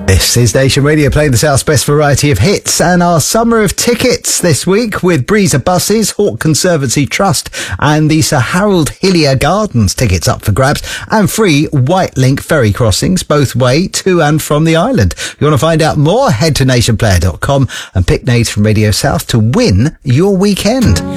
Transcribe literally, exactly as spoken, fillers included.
This is Nation Radio playing the South's best variety of hits and our summer of tickets this week with Breezer Buses, Hawke Conservancy Trust and the Sir Harold Hillier Gardens tickets up for grabs and free White Link ferry crossings both way to and from the island. If you want to find out more, head to nation player dot com and pick Nation Radio South to win your weekend.